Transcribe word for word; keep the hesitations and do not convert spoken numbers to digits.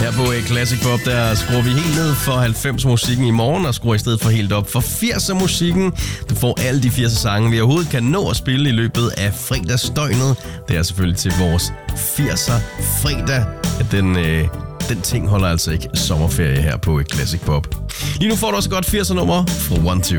Her på Classic Pop, der skruer vi helt ned for halvfems-musikken i morgen, og skruer i stedet for helt op for firser-musikken. Du får alle de firser sange, vi overhovedet kan nå at spille i løbet af fredagsdøgnet. Det er selvfølgelig til vores firser-fredag. Den, øh, den ting holder altså ikke sommerferie her på Classic Pop. Lige nu får du også godt firser-nummer fra one two.